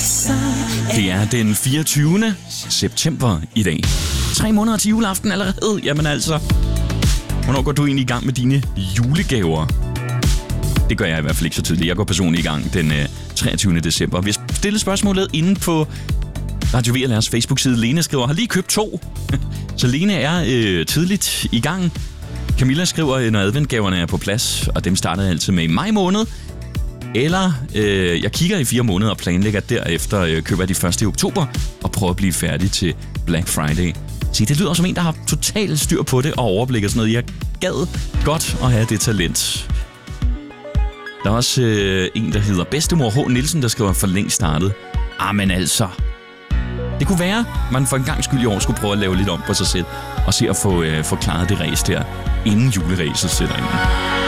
Det er den 24. september i dag. 3 måneder til juleaften allerede. Jamen altså, hvornår går du egentlig i gang med dine julegaver? Det gør jeg i hvert fald ikke så tidligt. Jeg går personligt i gang den 23. december. Vi har stillet spørgsmålet inde på Radio VLR's Facebook-side. Lene skriver, har lige købt 2. Så Lene er tidligt i gang. Camilla skriver, når adventgaverne er på plads, og dem starter jeg altid med i maj måned. Eller jeg kigger i 4 måneder og planlægger derefter, køber de første i oktober og prøver at blive færdig til Black Friday. Se, det lyder som en, der har totalt styr på det og overblik og sådan noget. Jeg gad godt at have det talent. Der er også en, der hedder Bedstemor H. Nielsen, der skriver for længst startet. Men altså, det kunne være, man for en gang skyld i år skulle prøve at lave lidt om på sig selv og se at få klaret det ræs der, inden juleræset sætter ind.